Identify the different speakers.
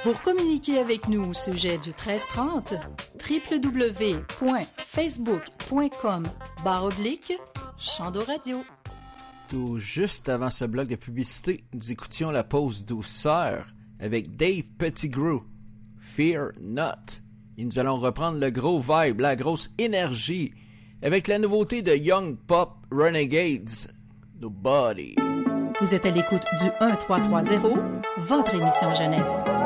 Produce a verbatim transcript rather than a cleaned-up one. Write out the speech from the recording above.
Speaker 1: Pour communiquer avec nous au sujet du treize trente, w w w point facebook point com barre oblique Chando Radio.
Speaker 2: Tout juste avant ce bloc de publicité, nous écoutions la pause douceur avec Dave Pettigrew, Fear Not. Et nous allons reprendre le gros vibe, la grosse énergie, avec la nouveauté de Young Pop Renegades, Nobody.
Speaker 1: Vous êtes à l'écoute du un trois trois zéro, votre émission jeunesse.